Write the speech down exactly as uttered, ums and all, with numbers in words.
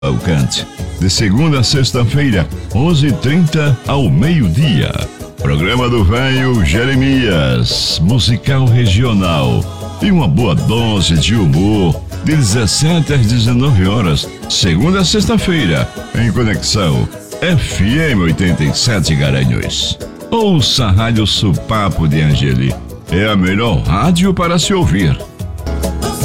Alcante, de segunda a sexta-feira, onze e trinta ao meio-dia. Programa do Velho Jeremias, musical regional e uma boa dose de humor, de dezessete às dezenove horas, segunda a sexta-feira, em Conexão F M oitenta e sete Garanhuns. Ouça a Rádio Supapo de Angeli, é a melhor rádio para se ouvir.